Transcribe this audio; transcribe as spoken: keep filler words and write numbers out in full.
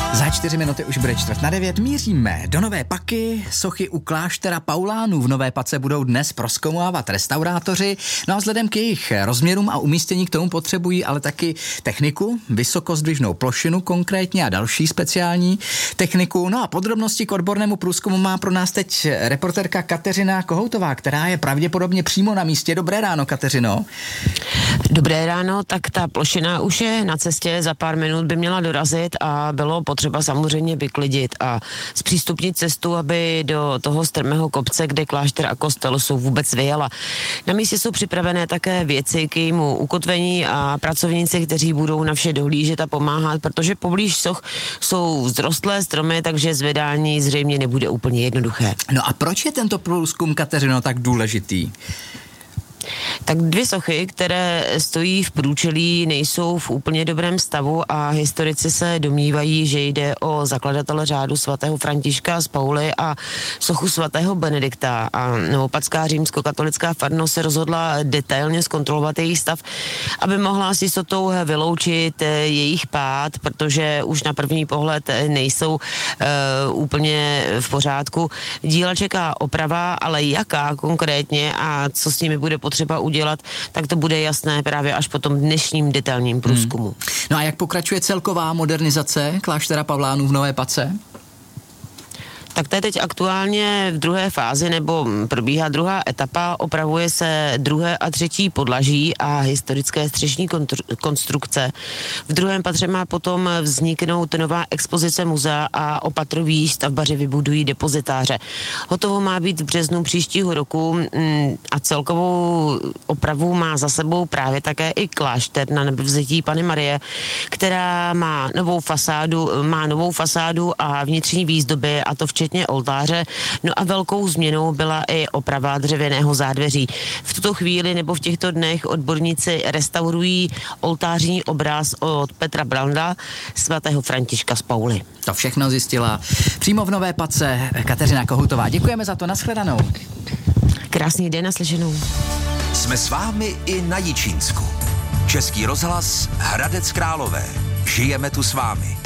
Za čtyři minuty už bude čtvrt na devět. Míříme do Nové Paky. Sochy u kláštera Paulánů v Nové Pace budou dnes prozkoumávat restaurátoři. No a vzhledem k jejich rozměrům a umístění k tomu potřebují ale taky techniku, vysokozdvižnou plošinu konkrétně a další speciální techniku. No a podrobnosti k odbornému průzkumu má pro nás teď reportérka Kateřina Kohoutová, která je pravděpodobně přímo na místě. Dobré ráno, Kateřino. Dobré ráno, tak ta plošina už je na cestě, za pár minut by měla dorazit a bylo potřeba samozřejmě vyklidit a zpřístupnit cestu, aby do toho strmého kopce, kde klášter a kostel jsou, vůbec vyjela. Na místě jsou připravené také věci k jejímu ukotvení a pracovníci, kteří budou na vše dohlížet a pomáhat, protože poblíž soch jsou vzrostlé stromy, takže zvedání zřejmě nebude úplně jednoduché. No a proč je tento průzkum, Kateřino, tak důležitý? Tak dvě sochy, které stojí v průčelí, nejsou v úplně dobrém stavu a historici se domnívají, že jde o zakladatele řádu svatého Františka z Pauly a sochu svatého Benedikta. A novopadská římskokatolická farnost se rozhodla detailně zkontrolovat jejich stav, aby mohla s jistotou vyloučit jejich pád, protože už na první pohled nejsou uh, úplně v pořádku. Díla čeká oprava, ale jaká konkrétně a co s nimi bude potřeba udělat, tak to bude jasné právě až po tom dnešním detailním průzkumu. Hmm. No a jak pokračuje celková modernizace kláštera Paulánů v Nové Pace? Tak to je teď aktuálně v druhé fázi, nebo probíhá druhá etapa, opravuje se druhé a třetí podlaží a historické střešní konstrukce. V druhém patře má potom vzniknout nová expozice muzea a opatroví stavbaři vybudují depozitáře. Hotovo má být v březnu příštího roku a celkovou opravu má za sebou právě také i klášter na Nebevzetí Panny Marie, která má novou fasádu, má novou fasádu a vnitřní výzdoby, a to včetně oltáře. No a velkou změnou byla i oprava dřevěného zádveří. V tuto chvíli nebo v těchto dnech odborníci restaurují oltářní obraz od Petra Branda, svatého Františka z Pauly. To všechno zjistila přímo v Nové Pace Kateřina Kohoutová. Děkujeme za to, nashledanou. Krásný den, naslyšenou. Jsme s vámi i na Jičínsku. Český rozhlas Hradec Králové. Žijeme tu s vámi.